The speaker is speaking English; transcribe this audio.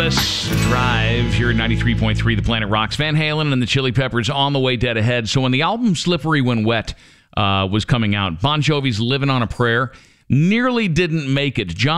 Reckless Drive here at 93.3 The Planet Rocks. Van Halen and the Chili Peppers on the way dead ahead. So when the album Slippery When Wet was coming out, Bon Jovi's Living on a Prayer nearly didn't make it. John